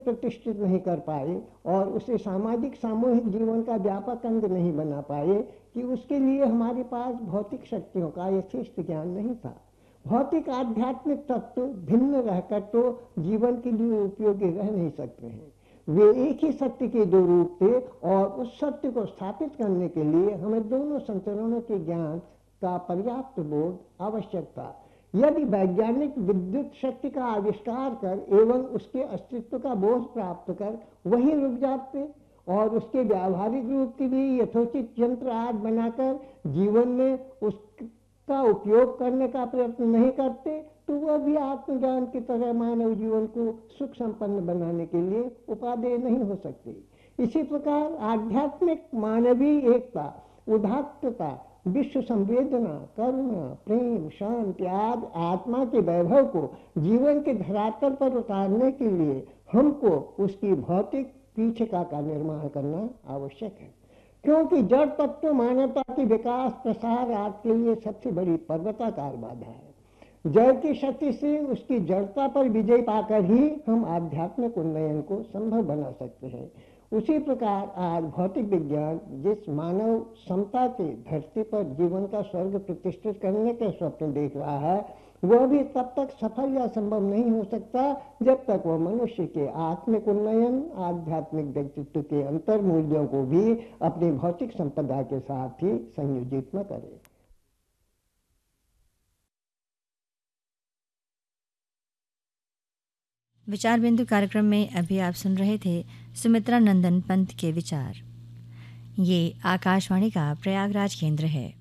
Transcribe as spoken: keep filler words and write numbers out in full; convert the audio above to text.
प्रतिष्ठित नहीं कर पाए और उसे सामाजिक सामूहिक जीवन का व्यापक अंग नहीं बना पाए कि उसके लिए हमारे पास भौतिक शक्तियों का यथेष्ट ज्ञान नहीं था। भौतिक आध्यात्मिक तत्व भिन्न रहकर तो जीवन के लिए उपयोगी रह नहीं सकते हैं। वे एक ही सत्य के दो रूप थे और उस सत्य को स्थापित करने के लिए हमें दोनों संतरणों के ज्ञान का पर्याप्त बोध आवश्यक था। यदि वैज्ञानिक विद्युत शक्ति का आविष्कार कर एवं उसके अस्तित्व का बोध प्राप्त कर वहीं रुक जाते और उसके व्यावहारिक रूप की भी यथोचित यंत्र आज बनाकर जीवन में उसका उपयोग करने का प्रयत्न नहीं करते तो वह भी आत्मज्ञान की तरह मानव जीवन को सुख संपन्न बनाने के लिए उपादेय नहीं हो सकती। इसी प्रकार आध्यात्मिक मानवीय एकता, उदात्तता, विश्व संवेदना, करुणा, प्रेम, शांति आदि आत्मा के वैभव को जीवन के धरातल पर उतारने के लिए हमको उसकी भौतिक पीठिका का निर्माण करना आवश्यक है, क्योंकि जड़ तत्व मानवता के विकास प्रसार आदि के लिए सबसे बड़ी पर्वताकार बाधा है। जड़ की शक्ति से उसकी जड़ता पर विजय पाकर ही हम आध्यात्मिक उन्नयन को संभव बना सकते हैं। उसी प्रकार आज भौतिक विज्ञान जिस मानव समता के धरती पर जीवन का स्वर्ग प्रतिष्ठित करने के स्वप्न देख रहा है वह भी तब तक सफल या संभव नहीं हो सकता जब तक वह मनुष्य के आत्मिक उन्नयन, आध्यात्मिक व्यक्तित्व के अंतर मूल्यों को भी अपनी भौतिक संपदा के साथ ही संयोजित न करे। विचार बिंदु कार्यक्रम में अभी आप सुन रहे थे सुमित्रा नंदन पंत के विचार। ये आकाशवाणी का प्रयागराज केंद्र है।